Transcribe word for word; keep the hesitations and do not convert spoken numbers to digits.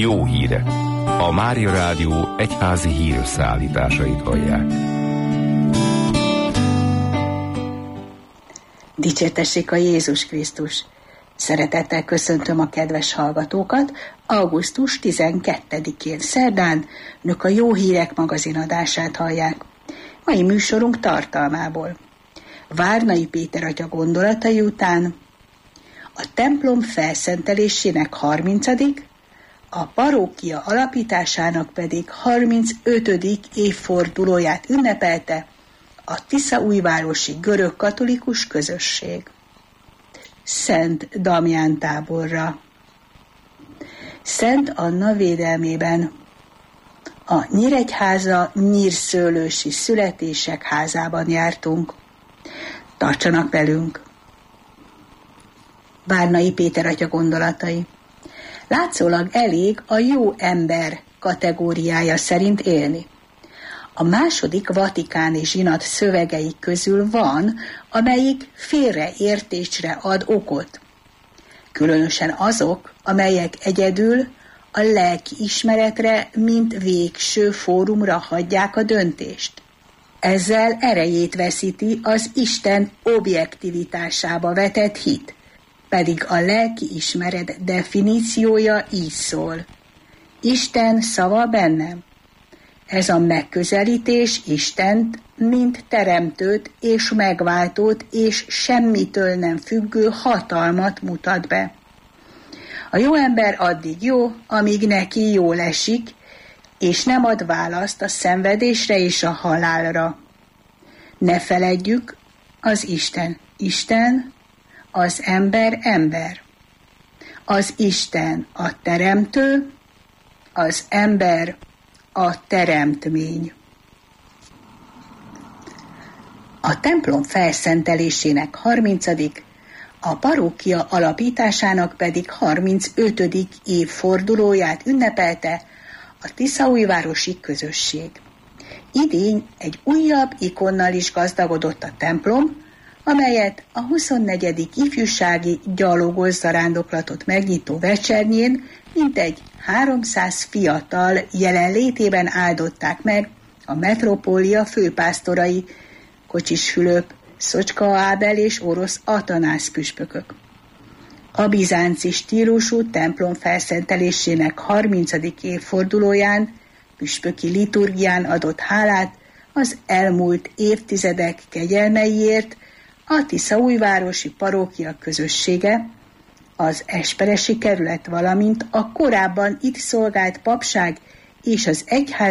Jó hírek. A Mária Rádió egyházi hírösszeállításait hallják. Dicsértessék a Jézus Krisztus! Szeretettel köszöntöm a kedves hallgatókat. augusztus tizenkettedikén szerdán Önök a Jó Hírek magazin adását hallják. Mai műsorunk tartalmából: Várnai Péter atya gondolatai után a templom felszentelésének harmincadik, a parókia alapításának pedig harmincötödik évfordulóját ünnepelte a tiszaújvárosi görög-katolikus közösség. Szent Damján táborra. Szent Anna védelmében a Nyíregyháza Nyírszőlősi Születések házában jártunk. Tartsanak velünk! Várnai Péter atya gondolatai. Látszólag elég a jó ember kategóriája szerint élni. A második vatikáni zsinat szövegei közül van, amelyik félreértésre ad okot. Különösen azok, amelyek egyedül a lelki ismeretre, mint végső fórumra hagyják a döntést. Ezzel erejét veszíti az Isten objektivitásába vetett hit, pedig a lelki ismeret definíciója így szól: Isten szava bennem. Ez a megközelítés Istent, mint teremtőt és megváltót és semmitől nem függő hatalmat mutat be. A jó ember addig jó, amíg neki jól esik, és nem ad választ a szenvedésre és a halálra. Ne feledjük, az Isten Isten, az ember ember. Az Isten a teremtő, az ember a teremtmény. A templom felszentelésének harmincadik, a parókia alapításának pedig harmincötödik évfordulóját ünnepelte a tiszaújvárosi közösség. Idén egy újabb ikonnal is gazdagodott a templom, amelyet a huszonnegyedik ifjúsági gyalogos zarándoklatot megnyitó vecsernyén mintegy háromszáz fiatal jelenlétében áldották meg a metropólia főpásztorai, Kocsis Fülöp, Szocska Ábel és orosz Atanász püspökök. A bizánci stílusú templom felszentelésének harmincadik évfordulóján püspöki liturgián adott hálát az elmúlt évtizedek kegyelmeiért a tiszaújvárosi parókia közössége, az esperesi kerület, valamint a korábban itt szolgált papság és az egyház